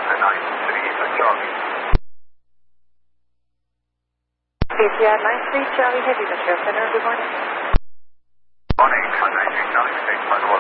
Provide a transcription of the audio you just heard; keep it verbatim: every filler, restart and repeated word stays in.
Honda nine three Charlie. A C R nine three Charlie Heavy Metro Center, good morning. Morning, Honda nine three Charlie, state one